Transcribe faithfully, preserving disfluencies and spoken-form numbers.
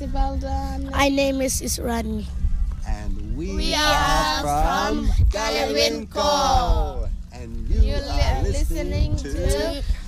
Isabelda. My name is Israni. And we, We are are from from Galawinko. Galawinko. And you, You are li- listening listening to to